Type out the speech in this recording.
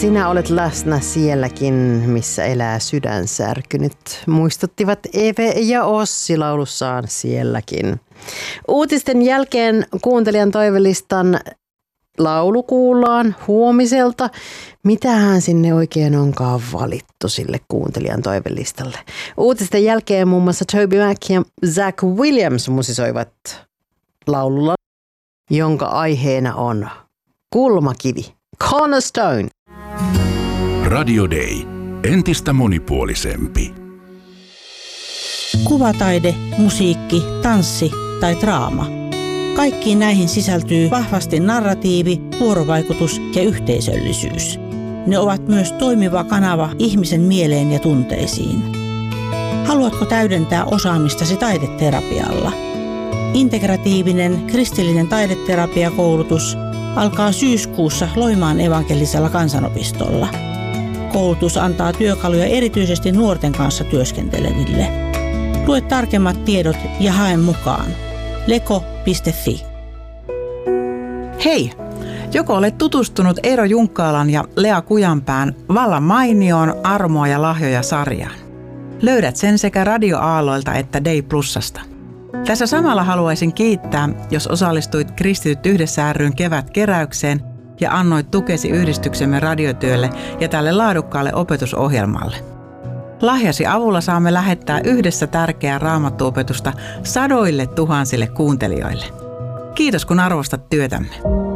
sinä olet läsnä sielläkin, missä elää sydänsärky. Nyt muistuttivat Eve ja Ossi laulussaan Sielläkin. Uutisten jälkeen kuuntelijan toivelistan laulu kuullaan huomiselta. Mitähän sinne oikein onkaan valittu sille kuuntelijan toivelistalle? Uutisten jälkeen muun muassa Toby Mac ja Zach Williams musisoivat laululla, jonka aiheena on kulmakivi, cornerstone. Radio Day. Entistä monipuolisempi. Kuvataide, musiikki, tanssi tai draama. Kaikkiin näihin sisältyy vahvasti narratiivi, vuorovaikutus ja yhteisöllisyys. Ne ovat myös toimiva kanava ihmisen mieleen ja tunteisiin. Haluatko täydentää osaamistasi taideterapialla? Integratiivinen kristillinen taideterapiakoulutus alkaa syyskuussa Loimaan evankelisella kansanopistolla. Koulutus antaa työkaluja erityisesti nuorten kanssa työskenteleville. Lue tarkemmat tiedot ja hae mukaan. leko.fi. Hei! Joko olet tutustunut Eero Junkkaalan ja Lea Kujanpään Vallan mainioon armoa ja lahjoja -sarjaan? Löydät sen sekä Radio Aalloilta että Day Plusasta. Tässä samalla haluaisin kiittää, jos osallistuit Kristityt yhdessä ry:n kevätkeräykseen ja annoit tukesi yhdistyksemme radiotyölle ja tälle laadukkaalle opetusohjelmalle. Lahjasi avulla saamme lähettää yhdessä tärkeää raamattuopetusta sadoille tuhansille kuuntelijoille. Kiitos kun arvostat työtämme.